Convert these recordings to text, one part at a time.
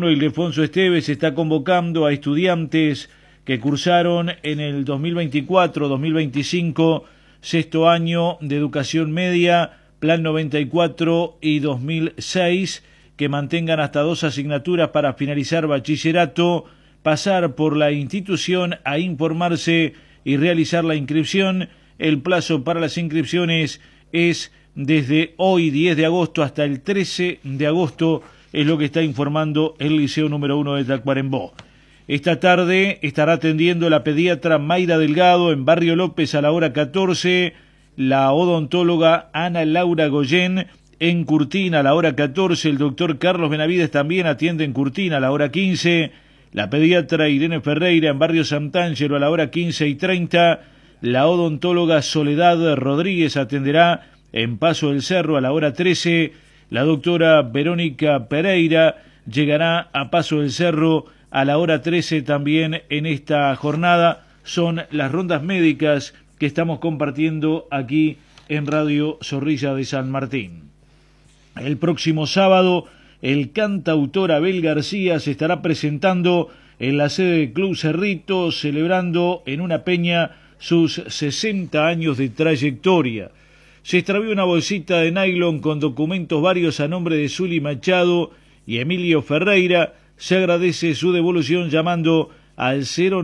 1 Ildefonso Esteves está convocando a estudiantes que cursaron en el 2024-2025, sexto año de educación media, Plan 94 y 2006, que mantengan hasta 2 asignaturas para finalizar bachillerato, pasar por la institución a informarse y realizar la inscripción. El plazo para las inscripciones es desde hoy 10 de agosto hasta el 13 de agosto, es lo que está informando el Liceo número 1 de Tacuarembó. Esta tarde estará atendiendo la pediatra Mayra Delgado en Barrio López a la hora 14, la odontóloga Ana Laura Goyen en Curtina a la hora 14, el doctor Carlos Benavides también atiende en Curtina a la hora 15, la pediatra Irene Ferreira en Barrio Sant'Angelo a la hora 15:30, la odontóloga Soledad Rodríguez atenderá en Paso del Cerro a la hora 13, la doctora Verónica Pereira llegará a Paso del Cerro a la hora 13 también en esta jornada. Son las rondas médicas que estamos compartiendo aquí en Radio Zorrilla de San Martín. El próximo sábado, el cantautor Abel García se estará presentando en la sede del Club Cerrito, celebrando en una peña sus 60 años de trayectoria. Se extravió una bolsita de nylon con documentos varios a nombre de Zuli Machado y Emilio Ferreira. Se agradece su devolución llamando al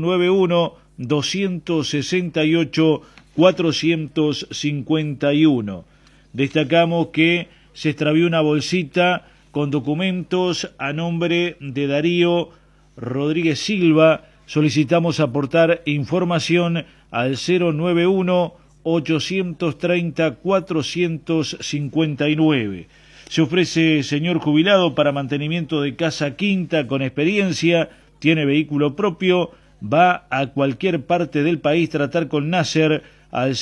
091-268-451. Destacamos que se extravió una bolsita con documentos a nombre de Darío Rodríguez Silva. Solicitamos aportar información al 091-830-459. Se ofrece señor jubilado para mantenimiento de casa quinta con experiencia, tiene vehículo propio, va a cualquier parte del país. Tratar con Nasser al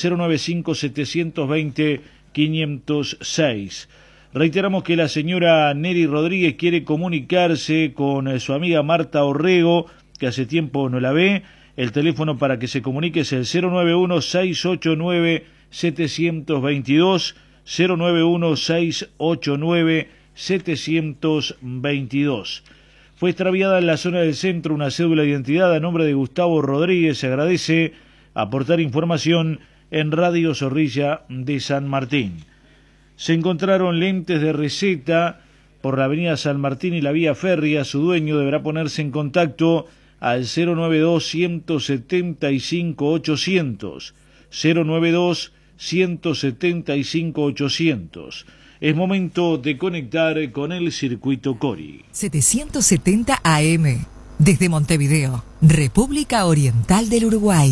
095-720-506. Reiteramos que la señora Neri Rodríguez quiere comunicarse con su amiga Marta Orrego, que hace tiempo no la ve. El teléfono para que se comunique es el 091-689-722, 091-689-722. Fue extraviada en la zona del centro una cédula de identidad a nombre de Gustavo Rodríguez. Se agradece aportar información en Radio Zorrilla de San Martín. Se encontraron lentes de receta por la avenida San Martín y la vía férrea. Su dueño deberá ponerse en contacto al 092-175-800, 092-175-800. Es momento de conectar con el circuito Cori. 770 AM, desde Montevideo, República Oriental del Uruguay.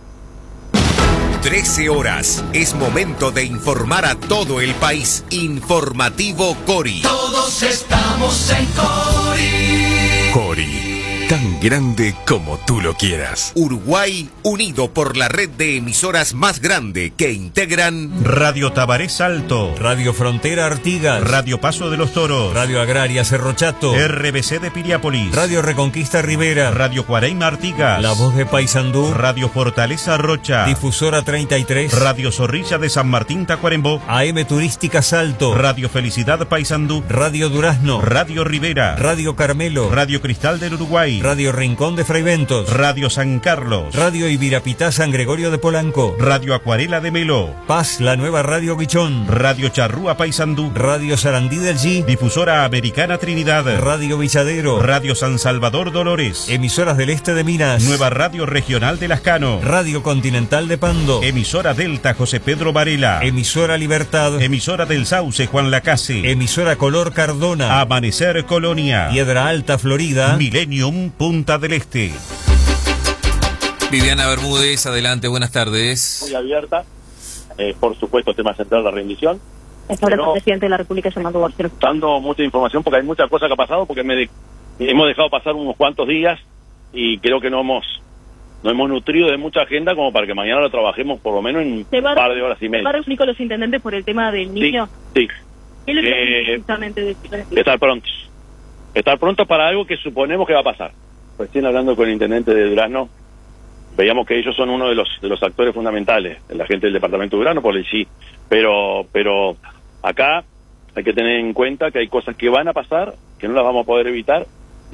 13 horas. Es momento de informar a todo el país. Informativo Cori. Todos estamos en Cori. Cori. Tan grande como tú lo quieras. Uruguay unido por la red de emisoras más grande que integran Radio Tabaré Salto, Radio Frontera Artigas, Radio Paso de los Toros, Radio Agraria Cerro Chato, RBC de Piriápolis, Radio Reconquista Rivera, Radio Cuareima Artigas, La Voz de Paysandú, Radio Fortaleza Rocha, Difusora 33, Radio Zorrilla de San Martín Tacuarembó, AM Turística Salto, Radio Felicidad Paysandú, Radio Durazno, Radio Rivera, Radio Carmelo, Radio Cristal del Uruguay, Radio Rincón de Fraiventos, Radio San Carlos, Radio Ibirapitá San Gregorio de Polanco, Radio Acuarela de Melo, Paz, la nueva Radio Bichón, Radio Charrúa Paysandú, Radio Sarandí del G, Difusora Americana Trinidad, Radio Villadero, Radio San Salvador Dolores, emisoras del este de Minas, Nueva Radio Regional de Lascano, Radio Continental de Pando, emisora Delta José Pedro Varela, emisora Libertad, emisora del Sauce Juan Lacase, emisora Color Cardona, Amanecer Colonia, Piedra Alta Florida, Millennium Punta del Este. Viviana Bermúdez, adelante, buenas tardes. Muy abierta, por supuesto, tema central la rendición. Esta hora el presidente de la República llamando Borges. Dando mucha información porque hay muchas cosas que ha pasado, porque hemos dejado pasar unos cuantos días y creo que no hemos nutrido de mucha agenda como para que mañana lo trabajemos por lo menos en un par de horas y media. ¿Se va a reunir con los intendentes por el tema del niño? Sí. ¿Qué es lo que justamente de estar prontos. Estar prontos para algo que suponemos que va a pasar. Recién hablando con el intendente de Durazno, veíamos que ellos son uno de los actores fundamentales, la gente del departamento de Durazno, por el sí. Pero acá hay que tener en cuenta que hay cosas que van a pasar, que no las vamos a poder evitar,